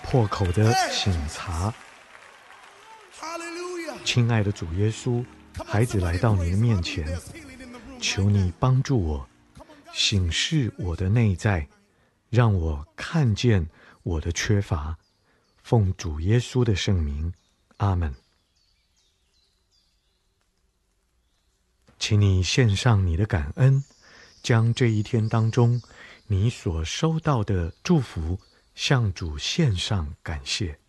破口的省察。亲爱的主耶稣，孩子来到你的面前，求你帮助我，省视我的内在，让我看见我的缺乏。奉主耶稣的圣名，阿们。请你献上你的感恩，将这一天当中你所收到的祝福向主献上感谢。